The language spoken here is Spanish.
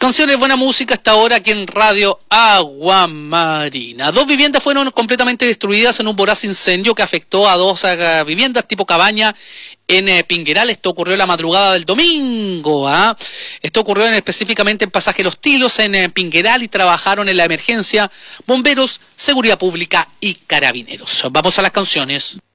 canciones, buena música hasta ahora aquí en Radio Aguamarina. 2 viviendas fueron completamente destruidas en un voraz incendio que afectó a 2 viviendas tipo cabaña en Pingueral. Esto ocurrió la madrugada del domingo. Esto ocurrió específicamente en Pasaje Los Tilos, en Pingueral, y trabajaron en la emergencia bomberos, seguridad pública y carabineros. Vamos a las canciones.